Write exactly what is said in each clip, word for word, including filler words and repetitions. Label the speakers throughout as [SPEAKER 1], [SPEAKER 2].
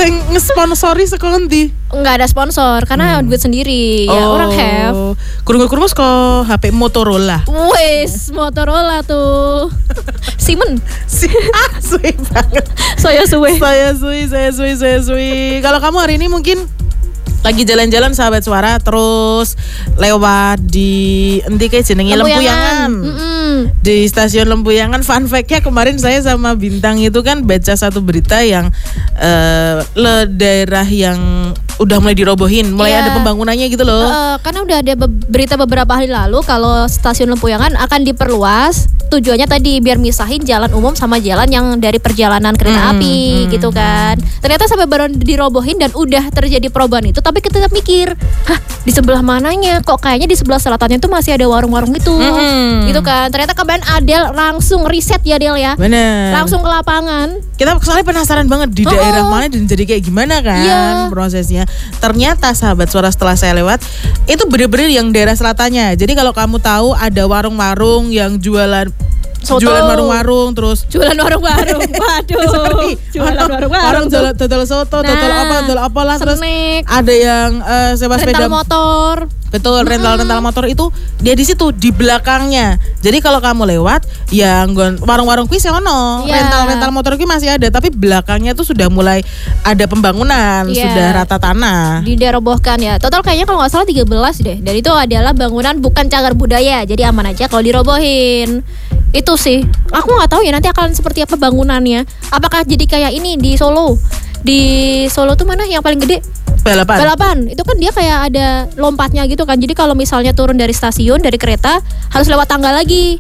[SPEAKER 1] Sing ngesponsori saka endi?
[SPEAKER 2] Enggak ada sponsor karena
[SPEAKER 1] Hmm.
[SPEAKER 2] duit sendiri. Ya
[SPEAKER 1] Oh.
[SPEAKER 2] orang have.
[SPEAKER 1] Kurung-kurung saka H P Motorola.
[SPEAKER 2] Wes Motorola tuh. Simon.
[SPEAKER 1] Si ah, suwe banget.
[SPEAKER 2] Saya suwe.
[SPEAKER 1] Saya suwi, saya suwi, saya suwi. Kalau kamu hari ini mungkin lagi jalan-jalan sahabat suara terus lewat di endi kayak jenenge Lempuyangan.
[SPEAKER 2] Mm-mm.
[SPEAKER 1] Di stasiun Lempuyangan, fun fact-nya kemarin saya sama Bintang itu kan baca satu berita yang uh, le daerah yang udah mulai dirobohin, mulai
[SPEAKER 2] Iya.
[SPEAKER 1] ada pembangunannya gitu loh.
[SPEAKER 2] Uh, karena udah ada be- berita beberapa hari lalu kalau stasiun Lempuyangan akan diperluas. Tujuannya tadi biar misahin jalan umum sama jalan yang dari perjalanan kereta
[SPEAKER 1] Hmm,
[SPEAKER 2] api
[SPEAKER 1] hmm.
[SPEAKER 2] gitu kan. Ternyata sampai baru dirobohin dan udah terjadi perubahan itu, tapi kita tetap mikir, hah di sebelah mananya? Kok kayaknya di sebelah selatannya tuh masih ada warung-warung itu,
[SPEAKER 1] Hmm.
[SPEAKER 2] gitu kan? Ternyata kemarin Adel langsung riset ya Del ya,
[SPEAKER 1] Bener.
[SPEAKER 2] langsung ke lapangan.
[SPEAKER 1] Kita soalnya penasaran banget di
[SPEAKER 2] Oh.
[SPEAKER 1] daerah mana dan jadi kayak gimana kan
[SPEAKER 2] Iya.
[SPEAKER 1] prosesnya. Ternyata sahabat suara setelah saya lewat itu bener-bener yang daerah selatannya. Jadi kalau kamu tahu ada warung-warung yang jualan
[SPEAKER 2] Soto.
[SPEAKER 1] jualan warung-warung terus
[SPEAKER 2] Jualan warung-warung, waduh.
[SPEAKER 1] Sorry.
[SPEAKER 2] Jualan
[SPEAKER 1] Ono-
[SPEAKER 2] warung-warung.
[SPEAKER 1] Orang jualan dodol soto, dodol
[SPEAKER 2] Nah,
[SPEAKER 1] apa, dodol apalah terus
[SPEAKER 2] snack.
[SPEAKER 1] ada yang eh, sewa sepeda
[SPEAKER 2] Rental motor.
[SPEAKER 1] Betul, rental-rental motor itu dia di situ di belakangnya. Jadi kalau kamu lewat, ya nggon- warung-warung kuwi sih ono,
[SPEAKER 2] Iya.
[SPEAKER 1] rental-rental motor kuwi masih ada, tapi belakangnya tuh sudah mulai ada pembangunan,
[SPEAKER 2] Iya.
[SPEAKER 1] sudah rata tanah.
[SPEAKER 2] Dirobohkan ya. Total kayaknya kalau nggak salah tiga belas deh. Dan itu adalah bangunan bukan cagar budaya. Jadi aman aja kalau dirobohin. Itu sih. Aku nggak tahu ya nanti akan seperti apa bangunannya. Apakah jadi kayak ini di Solo? Di Solo tuh mana yang paling gede?
[SPEAKER 1] Balapan.
[SPEAKER 2] Balapan. Itu kan dia kayak ada lompatnya gitu kan. Jadi kalau misalnya turun dari stasiun, dari kereta harus lewat tangga lagi.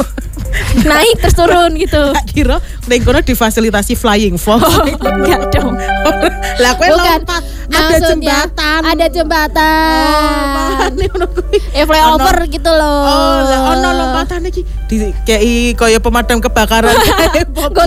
[SPEAKER 2] Naik terus turun gitu.
[SPEAKER 1] Tak kira ning kono difasilitasi flying fox.
[SPEAKER 2] Enggak dong.
[SPEAKER 1] Lah kowe
[SPEAKER 2] Bukan.
[SPEAKER 1] lompat ada
[SPEAKER 2] Maksudnya,
[SPEAKER 1] jembatan.
[SPEAKER 2] Ada jembatan.
[SPEAKER 1] Oh, makane ngono kuwi.
[SPEAKER 2] Ya flyover gitu loh.
[SPEAKER 1] Oh, lah ono lompatan iki di kayak kaya pemadam kebakaran.